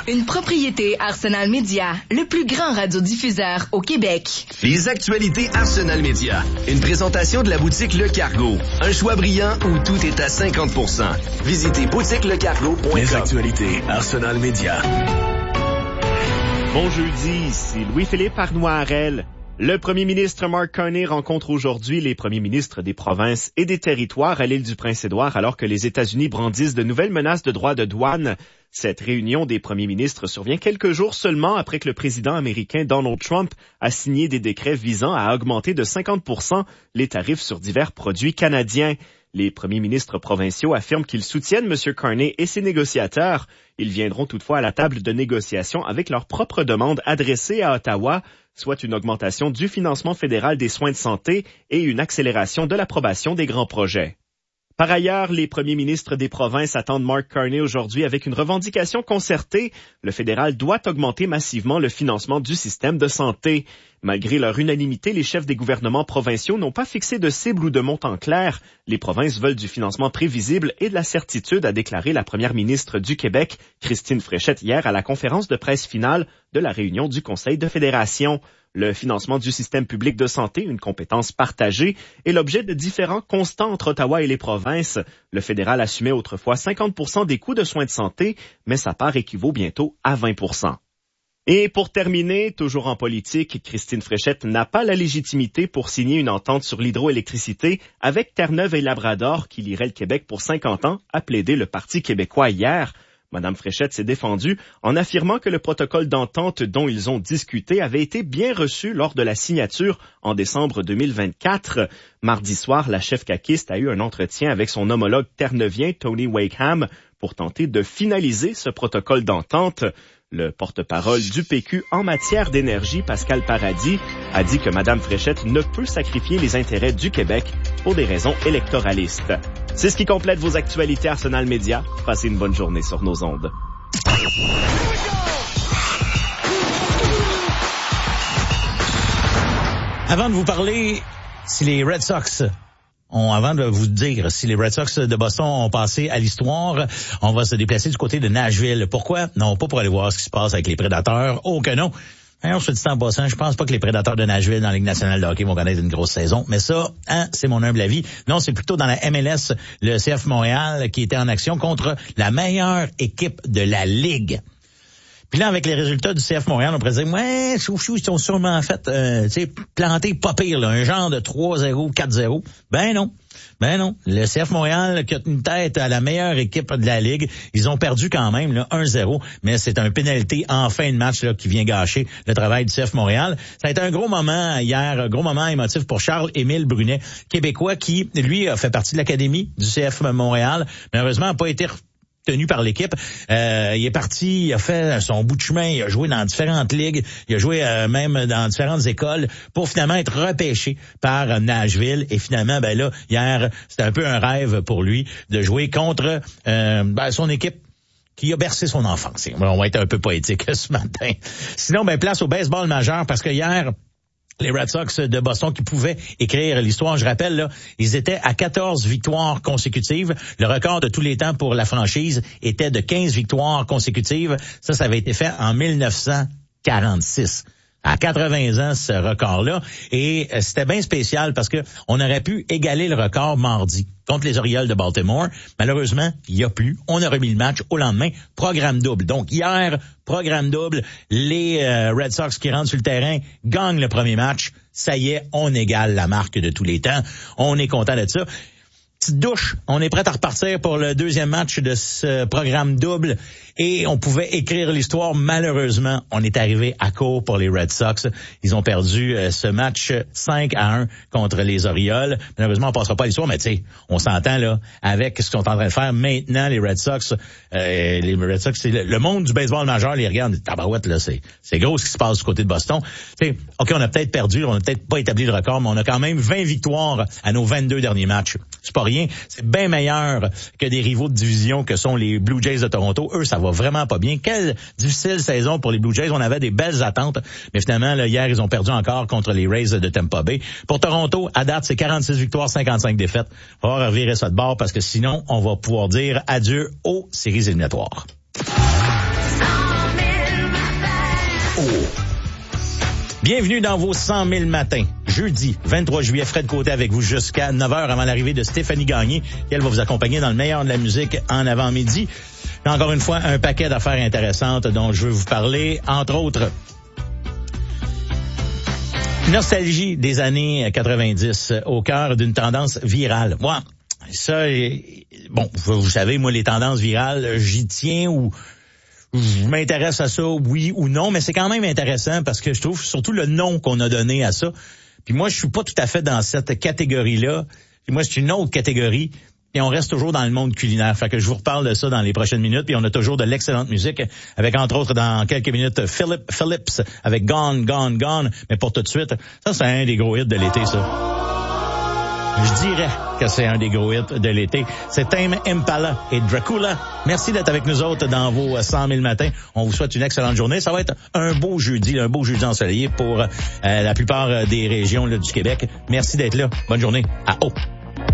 une propriété Arsenal Média, le plus grand radiodiffuseur au Québec. Les actualités Arsenal Média. Une présentation de la boutique Le Cargo. Un choix brillant où tout est à 50%. Visitez boutiquelecargo.com. Les actualités Arsenal Média. Bon jeudi, ici Louis-Philippe Arnoirel. Le premier ministre Mark Carney rencontre aujourd'hui les premiers ministres des provinces et des territoires à l'île du Prince-Édouard alors que les États-Unis brandissent de nouvelles menaces de droits de douane. Cette réunion des premiers ministres survient quelques jours seulement après que le président américain Donald Trump a signé des décrets visant à augmenter de 50% les tarifs sur divers produits canadiens. Les premiers ministres provinciaux affirment qu'ils soutiennent M. Carney et ses négociateurs. Ils viendront toutefois à la table de négociation avec leurs propres demandes adressées à Ottawa, soit une augmentation du financement fédéral des soins de santé et une accélération de l'approbation des grands projets. Par ailleurs, les premiers ministres des provinces attendent Mark Carney aujourd'hui avec une revendication concertée. Le fédéral doit augmenter massivement le financement du système de santé. Malgré leur unanimité, les chefs des gouvernements provinciaux n'ont pas fixé de cible ou de montant clair. Les provinces veulent du financement prévisible et de la certitude, a déclaré la première ministre du Québec, Christine Fréchette, hier à la conférence de presse finale de la réunion du Conseil de fédération. Le financement du système public de santé, une compétence partagée, est l'objet de différends constants entre Ottawa et les provinces. Le fédéral assumait autrefois 50% des coûts de soins de santé, mais sa part équivaut bientôt à 20%. Et pour terminer, toujours en politique, Christine Fréchette n'a pas la légitimité pour signer une entente sur l'hydroélectricité avec Terre-Neuve et Labrador qui lierait le Québec pour 50 ans, a plaidé le Parti québécois hier. Madame Fréchette s'est défendue en affirmant que le protocole d'entente dont ils ont discuté avait été bien reçu lors de la signature en décembre 2024. Mardi soir, la chef caquiste a eu un entretien avec son homologue terneuvien Tony Wakeham pour tenter de finaliser ce protocole d'entente. Le porte-parole du PQ en matière d'énergie, Pascal Paradis, a dit que Mme Fréchette ne peut sacrifier les intérêts du Québec pour des raisons électoralistes. C'est ce qui complète vos actualités Arsenal Média. Passez une bonne journée sur nos ondes. Avant de vous parler, si les Red Sox avant de vous dire si les Red Sox de Boston ont passé à l'histoire, on va se déplacer du côté de Nashville. Pourquoi? Non, pas pour aller voir ce qui se passe avec les Prédateurs. Oh que non! Alors, je te dis en passant, je pense pas que les Prédateurs de Nashville dans la Ligue nationale de hockey vont connaître une grosse saison. Mais ça, c'est mon humble avis. Non, c'est plutôt dans la MLS, le CF Montréal qui était en action contre la meilleure équipe de la Ligue. Puis là, avec les résultats du CF Montréal, on pourrait dire, ouais, ils sont sûrement fait, plantés pas pire, là, un genre de 3-0, 4-0. Ben non. Le CF Montréal qui a tenu tête à la meilleure équipe de la Ligue, ils ont perdu quand même, là, 1-0, mais c'est un pénalité en fin de match, là, qui vient gâcher le travail du CF Montréal. Ça a été un gros moment hier, un gros moment émotif pour Charles-Émile Brunet, Québécois, qui, lui, a fait partie de l'académie du CF Montréal, mais heureusement n'a pas été tenu par l'équipe. Il est parti, il a fait son bout de chemin, il a joué dans différentes ligues, il a joué même dans différentes écoles pour finalement être repêché par Nashville. Et finalement, ben là, hier, c'était un peu un rêve pour lui de jouer contre son équipe qui a bercé son enfance. On va être un peu poétique ce matin. Sinon, place au baseball majeur parce que hier, les Red Sox de Boston qui pouvaient écrire l'histoire, je rappelle, là, ils étaient à 14 victoires consécutives. Le record de tous les temps pour la franchise était de 15 victoires consécutives. Ça avait été fait en 1946. À 80 ans, ce record-là. Et c'était bien spécial parce que on aurait pu égaler le record mardi contre les Orioles de Baltimore. Malheureusement, il n'y a plus. On a remis le match au lendemain. Programme double. Donc hier, programme double. Les Red Sox qui rentrent sur le terrain gagnent le premier match. Ça y est, on égale la marque de tous les temps. On est content de ça. Petite douche, on est prêt à repartir pour le deuxième match de ce programme double et on pouvait écrire l'histoire. Malheureusement, on est arrivé à court pour les Red Sox. Ils ont perdu ce match 5-1 contre les Orioles. Malheureusement, on passera pas à l'histoire, mais tu sais, on s'entend là avec ce qu'on est en train de faire maintenant. Les Red Sox, c'est le monde du baseball majeur. Les regarde, tabarouette là, c'est gros ce qui se passe du côté de Boston. Tu sais, ok, on a peut-être perdu, on a peut-être pas établi le record, mais on a quand même 20 victoires à nos 22 derniers matchs. C'est pas rien. C'est bien meilleur que des rivaux de division que sont les Blue Jays de Toronto. Eux, ça va vraiment pas bien. Quelle difficile saison pour les Blue Jays. On avait des belles attentes, mais finalement, là, hier, ils ont perdu encore contre les Rays de Tampa Bay. Pour Toronto, à date, c'est 46 victoires, 55 défaites. On va revirer ça de bord parce que sinon, on va pouvoir dire adieu aux séries éliminatoires. 100 000 Bienvenue dans vos 100 000 matins. Jeudi 23 juillet, Fred Côté avec vous jusqu'à 9h avant l'arrivée de Stéphanie Gagné, qui elle va vous accompagner dans le meilleur de la musique en avant-midi. Et encore une fois, un paquet d'affaires intéressantes dont je veux vous parler, entre autres. Nostalgie des années 90 au cœur d'une tendance virale. Moi, ça, bon, vous savez, moi, les tendances virales, j'y tiens ou je m'intéresse à ça, oui ou non, mais c'est quand même intéressant parce que je trouve surtout le nom qu'on a donné à ça. Puis moi, je suis pas tout à fait dans cette catégorie-là. Puis moi, c'est une autre catégorie. Et on reste toujours dans le monde culinaire. Fait que je vous reparle de ça dans les prochaines minutes. Puis on a toujours de l'excellente musique avec, entre autres, dans quelques minutes, Phillips avec Gone, Gone, Gone. Mais pour tout de suite, ça, c'est un des gros hits de l'été, ça. Je dirais que c'est un des gros hits de l'été. C'est Tame Impala et Dracula. Merci d'être avec nous autres dans vos 100 000 matins. On vous souhaite une excellente journée. Ça va être un beau jeudi ensoleillé pour la plupart des régions là, du Québec. Merci d'être là. Bonne journée. À haut.